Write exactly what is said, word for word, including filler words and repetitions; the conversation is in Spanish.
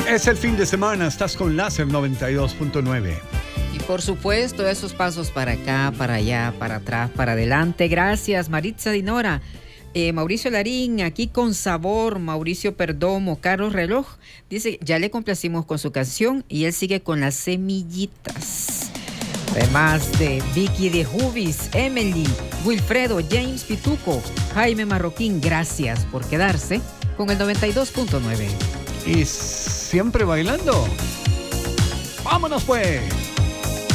Es el fin de semana, estás con Láser noventa y dos punto nueve. Y por supuesto, esos pasos para acá, para allá, para atrás, para adelante. Gracias, Maritza Dinora. Eh, Mauricio Larín, aquí con sabor. Mauricio Perdomo, Carlos Reloj. Dice, ya le complacimos con su canción y él sigue con las semillitas. Además de Vicky de Jubis, Emily, Wilfredo, James Pituco, Jaime Marroquín, gracias por quedarse con el noventa y dos punto nueve. Y siempre bailando. ¡Vámonos pues!